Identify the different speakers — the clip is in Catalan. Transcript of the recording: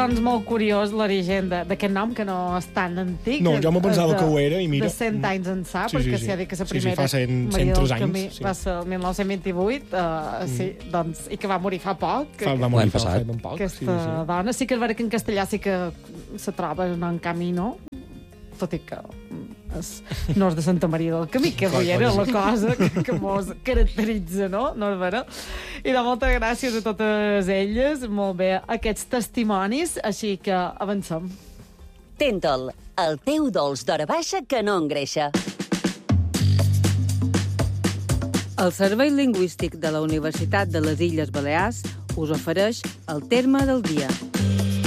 Speaker 1: doncs, molt curiós l'origen d'aquest nom, que no és tan antic.
Speaker 2: No, jo m'ho pensava que ho era, i mira...
Speaker 1: De 100 anys ençà,
Speaker 2: Sí,
Speaker 1: perquè
Speaker 2: sí.
Speaker 1: s'hi ha dit que la
Speaker 2: Sí,
Speaker 1: primera
Speaker 2: fa 103
Speaker 1: Maria del Camí
Speaker 2: anys, sí.
Speaker 1: va ser el 1928, sí, doncs, i que va morir fa poc.
Speaker 2: Va morir
Speaker 3: L'any passat.
Speaker 2: fa ben poc.
Speaker 1: Aquesta dona. Sí que és vera que en castellà sí que se troba en Camino, tot i que no és de Santa Maria del Camí, que avui era la cosa que mos caracteritza, no? No és vera? I de moltes gràcies a totes elles, molt bé, aquests testimonis, així que avancem.
Speaker 4: Tentol, el teu dolç d'hora baixa que no engreixa.
Speaker 5: El Servei Lingüístic de la Universitat de les Illes Balears us ofereix el terme del dia.